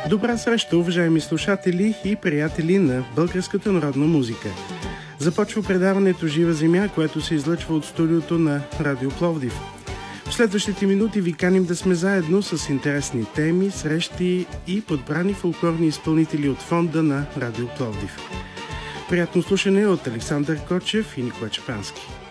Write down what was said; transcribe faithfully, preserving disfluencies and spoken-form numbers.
Добра среща, уважаеми слушатели и приятели на българската народна музика. Започва предаването Жива земя, което се излъчва от студиото на Радио Пловдив. В следващите минути ви каним да сме заедно с интересни теми, срещи и подбрани фолклорни изпълнители от фонда на Радио Пловдив. Приятно слушане от Александър Кочев и Николай Чапански.